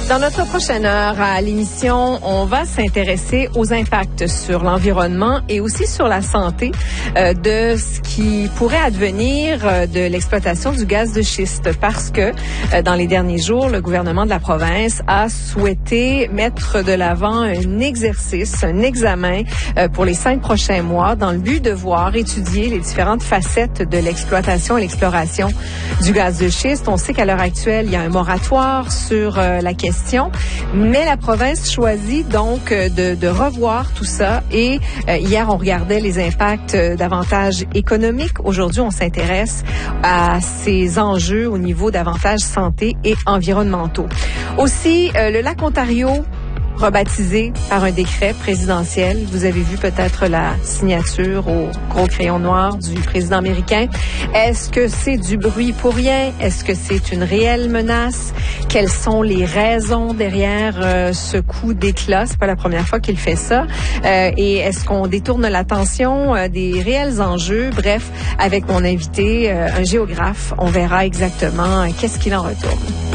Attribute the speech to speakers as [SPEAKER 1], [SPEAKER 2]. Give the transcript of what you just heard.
[SPEAKER 1] Dans notre prochaine heure à l'émission, on va s'intéresser aux impacts sur l'environnement et aussi sur la santé de ce qui pourrait advenir de l'exploitation du gaz de schiste, parce que dans les derniers jours, le gouvernement de la province a souhaité mettre de l'avant un exercice, un examen pour les 5 prochains mois dans le but de voir étudier les différentes facettes de l'exploitation et l'exploration du gaz de schiste. On sait qu'à l'heure actuelle, il y a un moratoire sur la question. Mais la province choisit donc de revoir tout ça. Et hier, on regardait les impacts d'avantages économiques. Aujourd'hui, on s'intéresse à ces enjeux au niveau d'avantages santé et environnementaux. Aussi, le lac Ontario, rebaptisé par un décret présidentiel. Vous avez vu peut-être la signature au gros crayon noir du président américain. Est-ce que c'est du bruit pour rien? Est-ce que c'est une réelle menace? Quelles sont les raisons derrière ce coup d'éclat? C'est pas la première fois qu'il fait ça. Et est-ce qu'on détourne l'attention des réels enjeux? Bref, avec mon invité, un géographe, on verra exactement qu'est-ce qu'il en retourne.